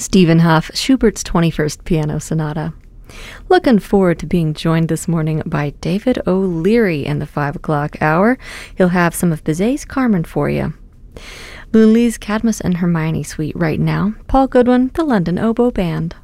Stephen Hoff, Schubert's 21st Piano Sonata. Looking forward to being joined this morning by David O'Leary in the 5 o'clock hour. He'll have some of Bizet's Carmen for you. Lully's Cadmus and Hermione Suite right now. Paul Goodwin, the London Oboe Band.